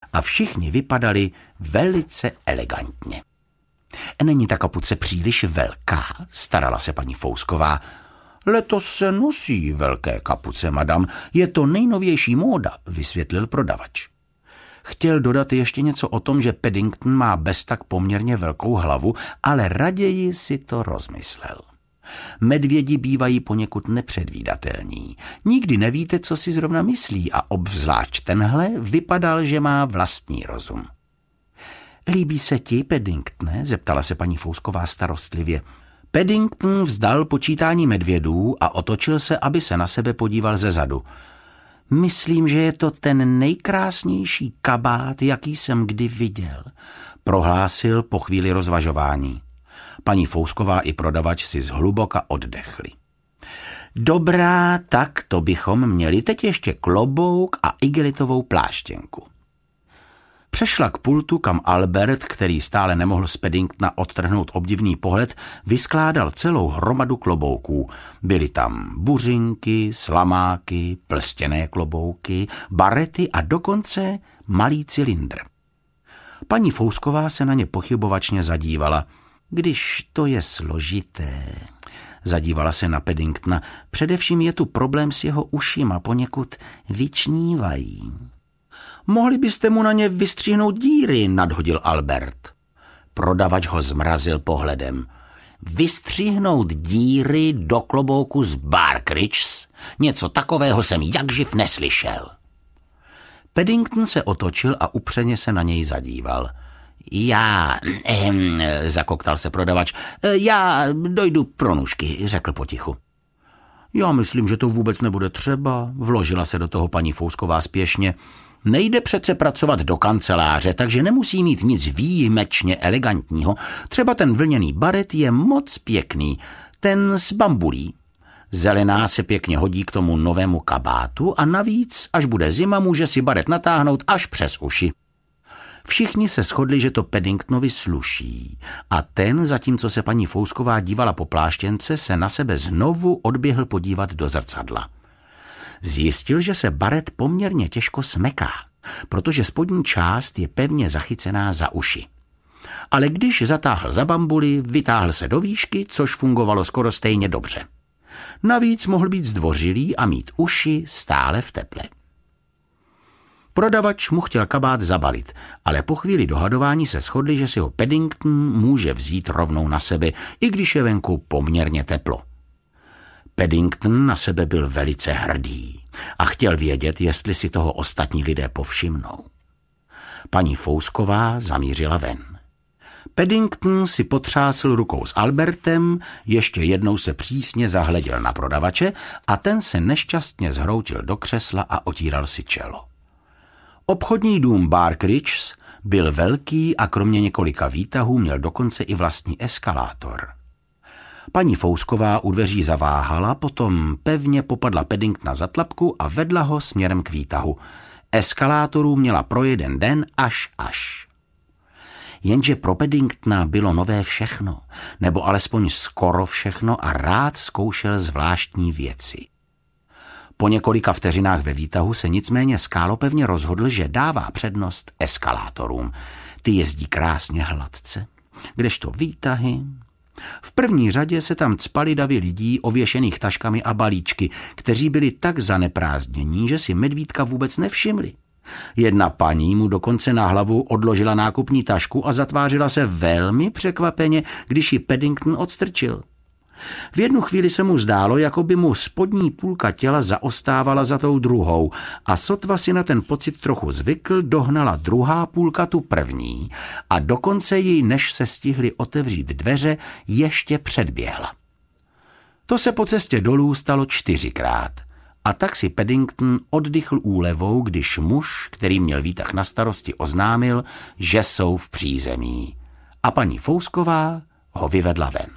a všichni vypadali velice elegantně. Není ta kapuce příliš velká, starala se paní Fousková. Letos se nosí velké kapuce, madam, je to nejnovější móda, vysvětlil prodavač. Chtěl dodat ještě něco o tom, že Paddington má bez tak poměrně velkou hlavu, ale raději si to rozmyslel. Medvědi bývají poněkud nepředvídatelní. Nikdy nevíte, co si zrovna myslí a obzvlášť tenhle vypadal, že má vlastní rozum. Líbí se ti, Paddingtone? Zeptala se paní Fousková starostlivě. Paddington vzdal počítání medvědů a otočil se, aby se na sebe podíval zezadu. Myslím, že je to ten nejkrásnější kabát, jaký jsem kdy viděl, prohlásil po chvíli rozvažování. Paní Fousková i prodavač si zhluboka oddechli. Dobrá, tak to bychom měli teď ještě klobouk a igelitovou pláštěnku. Přešla k pultu, kam Albert, který stále nemohl z Paddingtona odtrhnout obdivný pohled, vyskládal celou hromadu klobouků. Byly tam buřinky, slamáky, plstěné klobouky, barety a dokonce malý cylindr. Paní Fousková se na ně pochybovačně zadívala. Když to je složité, zadívala se na Paddingtona, především je tu problém s jeho ušima, poněkud vyčnívají. Mohli byste mu na ně vystřihnout díry, nadhodil Albert. Prodavač ho zmrazil pohledem. Vystřihnout díry do klobouku z Barkridges? Něco takového jsem jakživ neslyšel. Paddington se otočil a upřeně se na něj zadíval. Zakoktal se prodavač, já dojdu pro nůžky, řekl potichu. Já myslím, že to vůbec nebude třeba, vložila se do toho paní Fousková spěšně. Nejde přece pracovat do kanceláře, takže nemusí mít nic výjimečně elegantního. Třeba ten vlněný baret je moc pěkný, ten z bambulí. Zelená se pěkně hodí k tomu novému kabátu a navíc, až bude zima, může si baret natáhnout až přes uši. Všichni se shodli, že to Paddingtonovi sluší a ten, zatímco se paní Fousková dívala po pláštěnce, se na sebe znovu odběhl podívat do zrcadla. Zjistil, že se baret poměrně těžko smeká, protože spodní část je pevně zachycená za uši. Ale když zatáhl za bambuli, vytáhl se do výšky, což fungovalo skoro stejně dobře. Navíc mohl být zdvořilý a mít uši stále v teple. Prodavač mu chtěl kabát zabalit, ale po chvíli dohadování se shodli, že si ho Paddington může vzít rovnou na sebe, i když je venku poměrně teplo. Paddington na sebe byl velice hrdý a chtěl vědět, jestli si toho ostatní lidé povšimnou. Paní Fousková zamířila ven. Paddington si potřásl rukou s Albertem, ještě jednou se přísně zahleděl na prodavače a ten se nešťastně zhroutil do křesla a otíral si čelo. Obchodní dům Barkridges byl velký a kromě několika výtahů měl dokonce i vlastní eskalátor. Paní Fousková u dveří zaváhala, potom pevně popadla Paddingtona za tlapku a vedla ho směrem k výtahu. Eskalátorů měla pro jeden den až. Jenže pro Paddingtona bylo nové všechno, nebo alespoň skoro všechno a rád zkoušel zvláštní věci. Po několika vteřinách ve výtahu se nicméně skálopevně rozhodl, že dává přednost eskalátorům. Ty jezdí krásně hladce, kdežto výtahy... V první řadě se tam cpali davy lidí ověšených taškami a balíčky, kteří byli tak zaneprázdnění, že si medvídka vůbec nevšimli. Jedna paní mu dokonce na hlavu odložila nákupní tašku a zatvářila se velmi překvapeně, když ji Paddington odstrčil. V jednu chvíli se mu zdálo, jako by mu spodní půlka těla zaostávala za tou druhou a sotva si na ten pocit trochu zvykl, dohnala druhá půlka tu první a dokonce ji, než se stihly otevřít dveře, ještě předběhla. To se po cestě dolů stalo 4krát a tak si Paddington oddychl úlevou, když muž, který měl výtah na starosti, oznámil, že jsou v přízemí a paní Fousková ho vyvedla ven.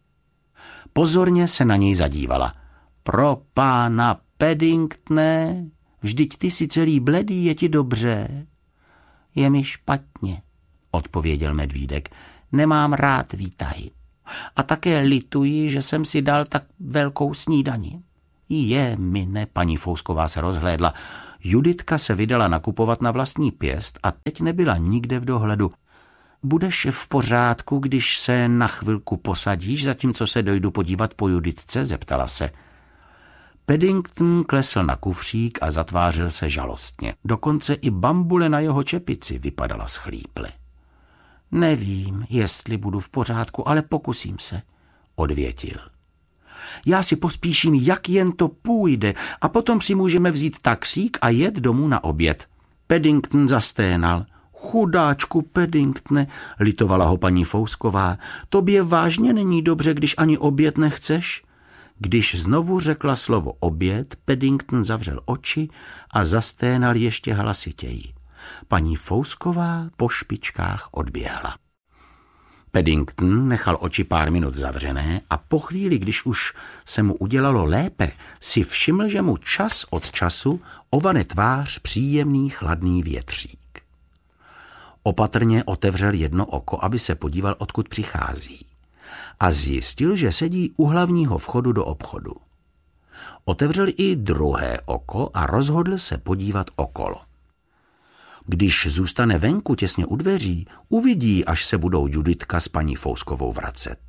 Pozorně se na něj zadívala. Pro pána Paddingtone, vždyť ty si celý bledý, je ti dobře. Je mi špatně, odpověděl medvídek. Nemám rád výtahy. A také lituji, že jsem si dal tak velkou snídani. Mine, paní Fousková se rozhlédla. Juditka se vydala nakupovat na vlastní pěst a teď nebyla nikde v dohledu. Budeš v pořádku, když se na chvilku posadíš, zatímco se dojdu podívat po Juditce, zeptala se. Paddington klesl na kufřík a zatvářil se žalostně. Dokonce i bambule na jeho čepici vypadala schlíple. Nevím, jestli budu v pořádku, ale pokusím se, odvětil. Já si pospíším, jak jen to půjde, a potom si můžeme vzít taxík a jet domů na oběd. Paddington zasténal. Chudáčku Paddingtone, litovala ho paní Fousková, tobě vážně není dobře, když ani oběd nechceš? Když znovu řekla slovo oběd, Paddington zavřel oči a zasténal ještě hlasitěji. Paní Fousková po špičkách odběhla. Paddington nechal oči pár minut zavřené a po chvíli, když už se mu udělalo lépe, si všiml, že mu čas od času ovane tvář příjemný chladný větřík. Opatrně otevřel jedno oko, aby se podíval, odkud přichází. A zjistil, že sedí u hlavního vchodu do obchodu. Otevřel i druhé oko a rozhodl se podívat okolo. Když zůstane venku těsně u dveří, uvidí, až se budou Juditka s paní Fouskovou vracet.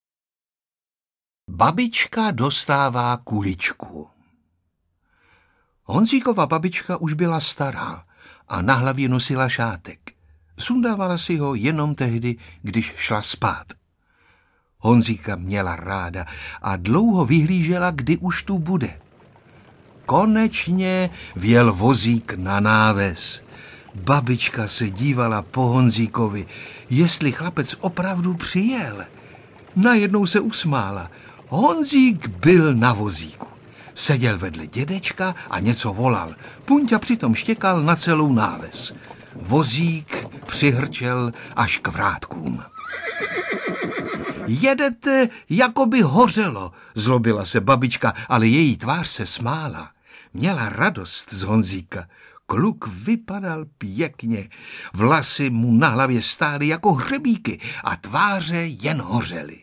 Babička dostává kuličku. Honzíkova babička už byla stará a na hlavě nosila šátek. Sundávala si ho jenom tehdy, když šla spát. Honzíka měla ráda a dlouho vyhlížela, kdy už tu bude. Konečně vjel vozík na náves. Babička se dívala po Honzíkovi, jestli chlapec opravdu přijel. Najednou se usmála. Honzík byl na vozíku. Seděl vedle dědečka a něco volal. Punťa přitom štěkal na celou náves. Vozík přihrčel až k vrátkům. Jedete, jako by hořelo, zlobila se babička, ale její tvář se smála. Měla radost z Honzíka. Kluk vypadal pěkně, vlasy mu na hlavě stály jako hřebíky a tváře jen hořely.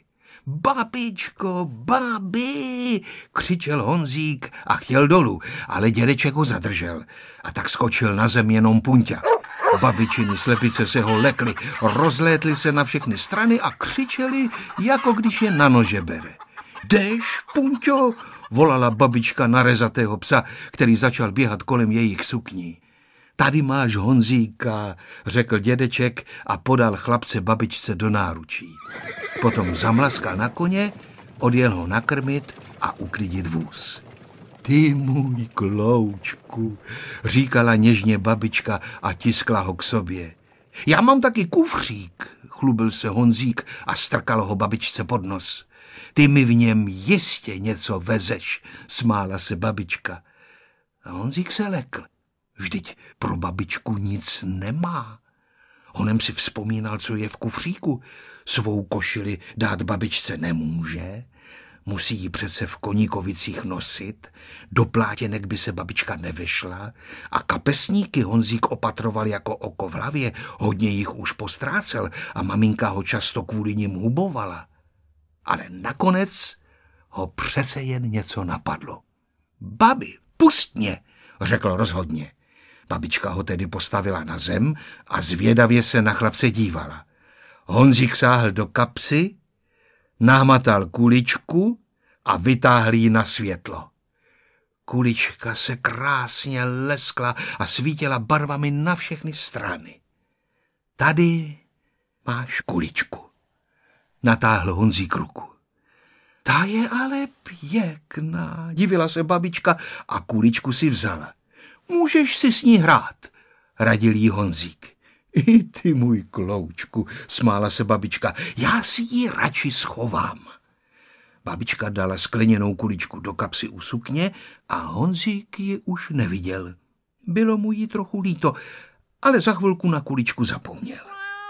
Babičko, babi, křičel Honzík a chtěl dolů, ale dědeček ho zadržel a tak skočil na zem jenom Punťa. Babičiny slepice se ho lekly, rozlétly se na všechny strany a křičeli, jako když je na nože bere. Jdeš, Punťo, volala babička na rezatého psa, který začal běhat kolem jejich sukní. Tady máš Honzíka, řekl dědeček a podal chlapce babičce do náručí. Potom zamlaskal na koně, odjel ho nakrmit a uklidit vůz. Ty můj kloučku, říkala něžně babička a tiskla ho k sobě. Já mám taky kufřík, chlubil se Honzík a strkal ho babičce pod nos. Ty mi v něm jistě něco vezeš, smála se babička. A Honzík se lekl. Vždyť pro babičku nic nemá. Honem si vzpomínal, co je v kufříku. Svou košili dát babičce nemůže. Musí ji přece v koníkovicích nosit. Do plátěnek by se babička nevešla. A kapesníky Honzík opatroval jako oko v hlavě. Hodně jich už postrácel a maminka ho často kvůli nim hubovala. Ale nakonec ho přece jen něco napadlo. Babi, pust mě, řekl rozhodně. Babička ho tedy postavila na zem a zvědavě se na chlapce dívala. Honzík sáhl do kapsy, nahmatal kuličku a vytáhl ji na světlo. Kulička se krásně leskla a svítila barvami na všechny strany. Tady máš kuličku, natáhl Honzík ruku. Ta je ale pěkná, divila se babička a kuličku si vzala. Můžeš si s ní hrát, radil jí Honzík. I ty můj kloučku, smála se babička, já si ji radši schovám. Babička dala skleněnou kuličku do kapsy u sukně a Honzík ji už neviděl. Bylo mu jí trochu líto, ale za chvilku na kuličku zapomněl.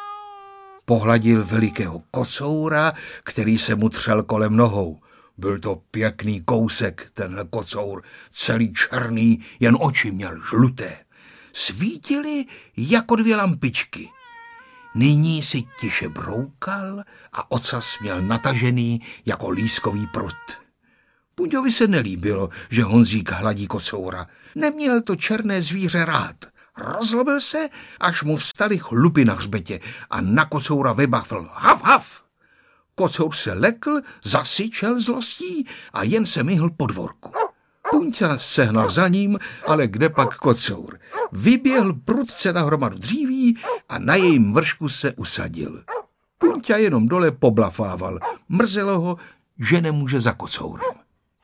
Pohladil velikého kocoura, který se mu třel kolem nohou. Byl to pěkný kousek, tenhle kocour, celý černý, jen oči měl žluté. Svítily jako dvě lampičky. Nyní si tiše broukal a ocas měl natažený jako lískový prut. Punťovi se nelíbilo, že Honzík hladí kocoura. Neměl to černé zvíře rád. Rozlobil se, až mu vstaly chlupy na hřbetě a na kocoura vybafl. Hav, hav! Kocour se lekl, zasyčel zlostí a jen se myhl po dvorku. Punťa sehnal za ním, ale kde pak kocour. Vyběhl prudce na hromadu dříví a na jejím vršku se usadil. Punťa jenom dole poblafával. Mrzelo ho, že nemůže za kocourem.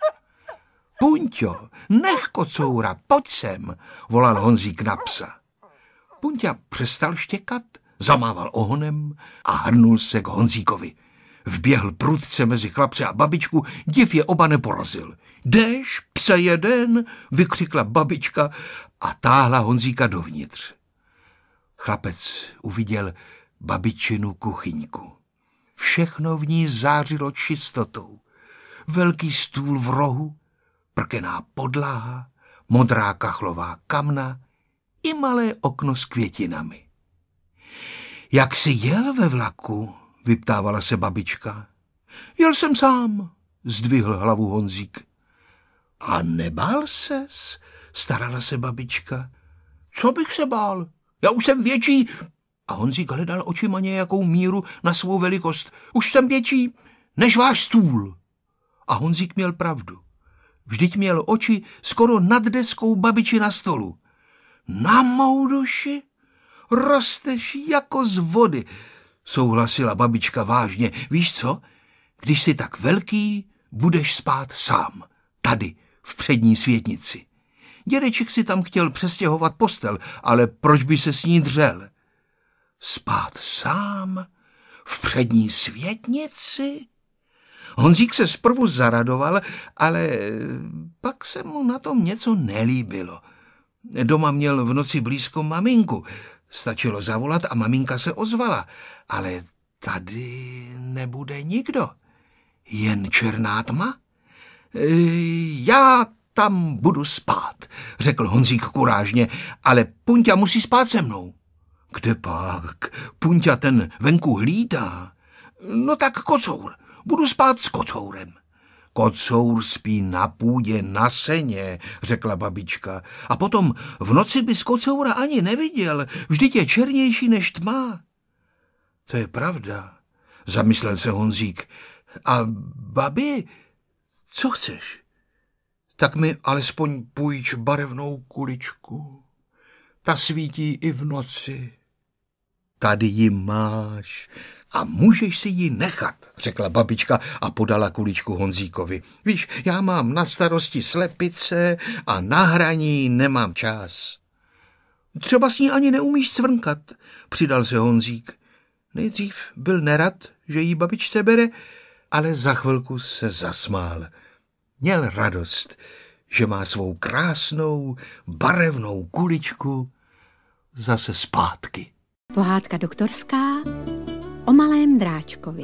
Punťo, nech kocoura, pojď sem, volal Honzík na psa. Punťa přestal štěkat, zamával ohonem a hrnul se k Honzíkovi. Vběhl prudce mezi chlapce a babičku, div je oba neporazil. Jdeš, pse jeden, vykřikla babička a táhla Honzíka dovnitř. Chlapec uviděl babičinu kuchyňku. Všechno v ní zářilo čistotou. Velký stůl v rohu, prkená podlaha, modrá kachlová kamna i malé okno s květinami. Jak jsi jel ve vlaku? Vyptávala se babička. Jel jsem sám, zdvihl hlavu Honzík. A nebál ses? Starala se babička. Co bych se bál? Já už jsem větší. A Honzík hledal očima nějakou míru na svou velikost. Už jsem větší než váš stůl. A Honzík měl pravdu. Vždyť měl oči skoro nad deskou babiči na stolu. Na mou duši rosteš jako z vody, souhlasila babička vážně. Víš co? Když jsi tak velký, budeš spát sám. Tady, v přední světnici. Dědeček si tam chtěl přestěhovat postel, ale proč by se s ní dřel? Spát sám? V přední světnici? Honzík se zprvu zaradoval, ale pak se mu na tom něco nelíbilo. Doma měl v noci blízko maminku. Stačilo zavolat a maminka se ozvala. Ale tady nebude nikdo. Jen černá tma. Já tam budu spát, řekl Honzík kurážně, ale Punťa musí spát se mnou. Kde pak? Punťa ten venku hlídá. No tak kocour. Budu spát s kocourem. Kocour spí na půdě, na seně, řekla babička. A potom v noci bys kocoura ani neviděl. Vždyť je černější než tma. To je pravda, zamyslel se Honzík. A babi, co chceš? Tak mi alespoň půjč barevnou kuličku. Ta svítí i v noci. Tady ji máš a můžeš si ji nechat, řekla babička a podala kuličku Honzíkovi. Víš, já mám na starosti slepice a na hraní nemám čas. Třeba s ní ani neumíš cvrnkat, přidal se Honzík. Nejdřív byl nerad, že jí babičce bere, ale za chvilku se zasmál. Měl radost, že má svou krásnou, barevnou kuličku zase zpátky. Pohádka doktorská o malém dráčkovi.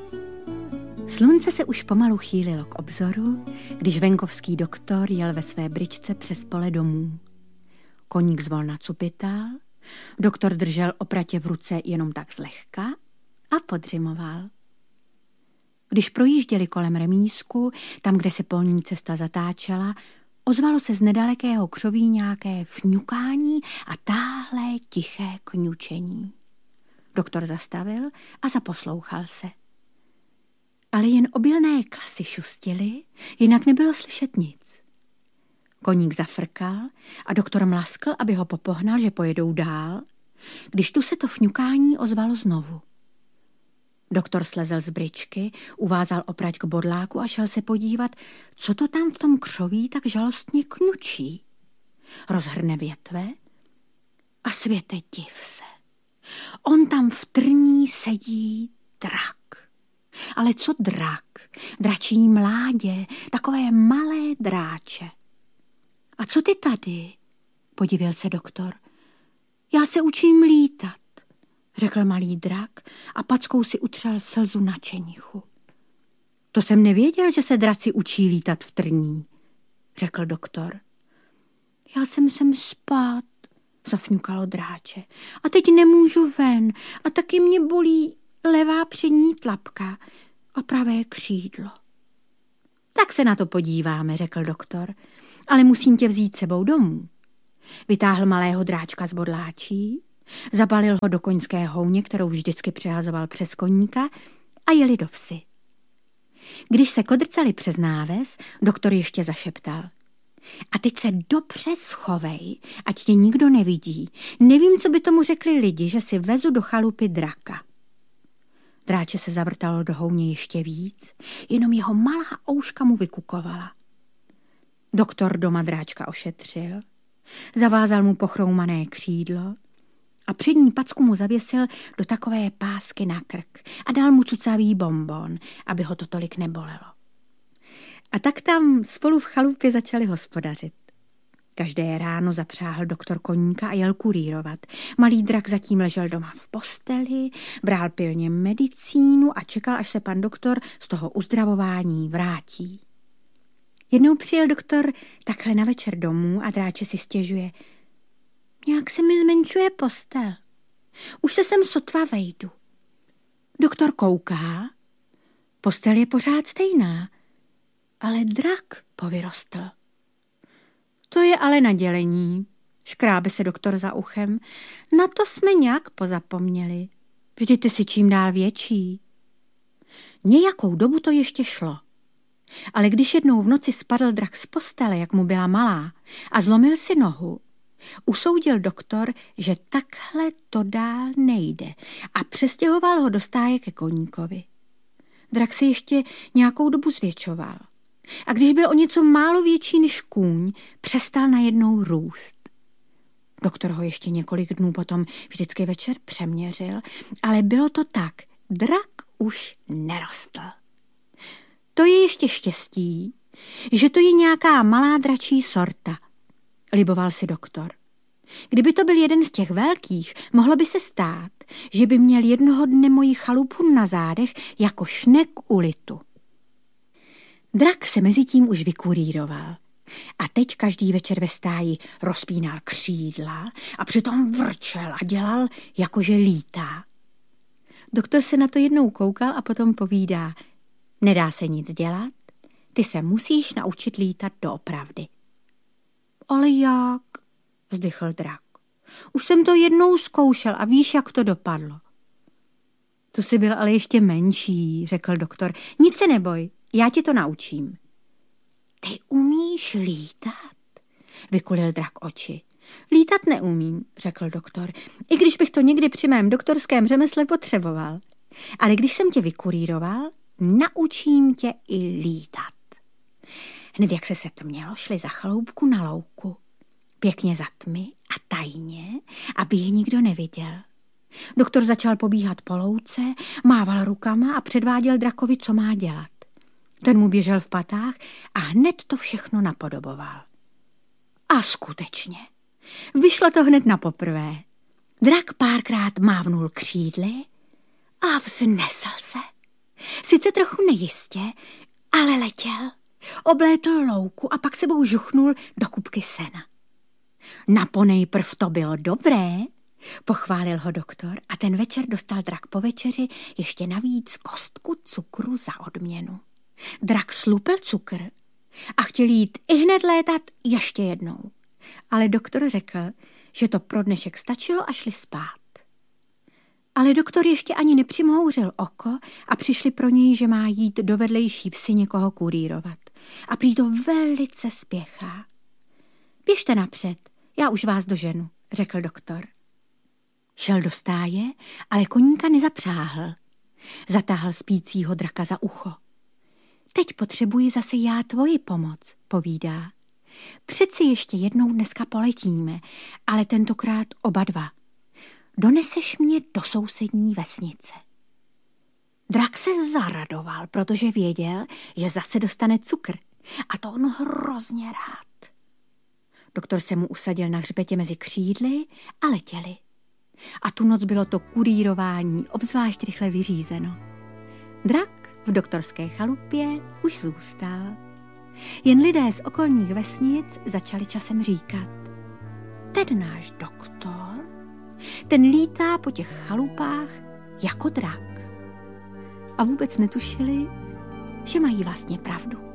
Slunce se už pomalu chýlilo k obzoru, když venkovský doktor jel ve své bryčce přes pole domů. Koník zvolna cupital, doktor držel opratě v ruce jenom tak zlehka a podřimoval. Když projížděli kolem remízku, tam, kde se polní cesta zatáčela, ozvalo se z nedalekého křoví nějaké fňukání a táhlé tiché kňučení. Doktor zastavil a zaposlouchal se. Ale jen obilné klasy šustily, jinak nebylo slyšet nic. Koník zafrkal a doktor mlaskl, aby ho popohnal, že pojedou dál, když tu se to fňukání ozvalo znovu. Doktor slezl z bryčky, uvázal oprať k bodláku a šel se podívat, co to tam v tom křoví tak žalostně kňučí. Rozhrne větve a světe div se. On tam v trní sedí drak. Ale co drak? Dračí mládě, takové malé dráče. A co ty tady? Podivil se doktor. Já se učím lítat, řekl malý drak a packou si utřel slzu na čenichu. To jsem nevěděl, že se draci učí lítat v trní, řekl doktor. Já jsem sem spát, zafňukalo dráče. A teď nemůžu ven a taky mě bolí levá přední tlapka a pravé křídlo. Tak se na to podíváme, řekl doktor, ale musím tě vzít sebou domů. Vytáhl malého dráčka z bodláčí, zabalil ho do koňské houně, kterou vždycky přehazoval přes koníka, a jeli do vsi. Když se kodrcali přes náves, doktor ještě zašeptal. A teď se dobře schovej, ať tě nikdo nevidí. Nevím, co by tomu řekli lidi, že si vezu do chalupy draka. Dráče se zavrtalo do houně ještě víc, jenom jeho malá ouška mu vykukovala. Doktor doma dráčka ošetřil, zavázal mu pochroumané křídlo a přední packu mu zavěsil do takové pásky na krk a dal mu cucavý bonbon, aby ho to tolik nebolelo. A tak tam spolu v chalupě začali hospodařit. Každé ráno zapřáhl doktor koníka a jel kurírovat. Malý drak zatím ležel doma v posteli, bral pilně medicínu a čekal, až se pan doktor z toho uzdravování vrátí. Jednou přijel doktor takhle na večer domů a dráče si stěžuje. Nějak se mi zmenšuje postel. Už se sem sotva vejdu. Doktor kouká. Postel je pořád stejná, ale drak povyrostl. To je ale nadělení, škrábe se doktor za uchem. Na to jsme nějak pozapomněli. Vždyť ty si čím dál větší. Nějakou dobu to ještě šlo. Ale když jednou v noci spadl drak z postele, jak mu byla malá, a zlomil si nohu, usoudil doktor, že takhle to dál nejde a přestěhoval ho do stáje ke koníkovi. Drak se ještě nějakou dobu zvětšoval. A když byl o něco málo větší než kůň, přestal najednou růst. Doktor ho ještě několik dnů potom vždycky večer přeměřil, ale bylo to tak, drak už nerostl. To je ještě štěstí, že to je nějaká malá dračí sorta, liboval si doktor. Kdyby to byl jeden z těch velkých, mohlo by se stát, že by měl jednoho dne moji chalupu na zádech jako šnek u litu. Drak se mezi tím už vykurýroval a teď každý večer ve stáji rozpínal křídla a přitom vrčel a dělal, jakože lítá. Doktor se na to jednou koukal a potom povídá, nedá se nic dělat, ty se musíš naučit lítat doopravdy. Ale jak? Vzdychl drak. Už jsem to jednou zkoušel a víš, jak to dopadlo. To jsi byl ale ještě menší, řekl doktor. Nic se neboj, já ti to naučím. Ty umíš lítat? Vykulil drak oči. Lítat neumím, řekl doktor, i když bych to někdy při mém doktorském řemesle potřeboval. Ale když jsem tě vykurýroval, naučím tě i lítat. Hned jak se setmělo, šli za chaloupku na louku. Pěkně za tmy a tajně, aby je nikdo neviděl. Doktor začal pobíhat po louce, mával rukama a předváděl drakovi, co má dělat. Ten mu běžel v patách a hned to všechno napodoboval. A skutečně, vyšlo to hned na poprvé. Drak párkrát mávnul křídly a vznesl se. Sice trochu nejistě, ale letěl. Oblétl louku a pak sebou žuchnul do kupky sena. Naponejprv to bylo dobré, pochválil ho doktor a ten večer dostal drak po večeři ještě navíc kostku cukru za odměnu. Drak slupil cukr a chtěl jít ihned létat ještě jednou, ale doktor řekl, že to pro dnešek stačilo a šli spát. Ale doktor ještě ani nepřimhouřil oko a přišli pro něj, že má jít do vedlejší vsi někoho kurírovat. A prý to velice spěchá. Běžte napřed, já už vás doženu, řekl doktor. Šel do stáje, ale koníka nezapřáhl. Zatáhl spícího draka za ucho. Teď potřebuji zase já tvoji pomoc, povídá. Přeci ještě jednou dneska poletíme, ale tentokrát oba dva. Doneseš mě do sousední vesnice. Drak se zaradoval, protože věděl, že zase dostane cukr. A to on hrozně rád. Doktor se mu usadil na hřbetě mezi křídly a letěli. A tu noc bylo to kurýrování obzvlášť rychle vyřízeno. Drak v doktorské chalupě už zůstal. Jen lidé z okolních vesnic začali časem říkat: ten náš doktor, ten lítá po těch chalupách jako drak. A vůbec netušili, že mají vlastně pravdu.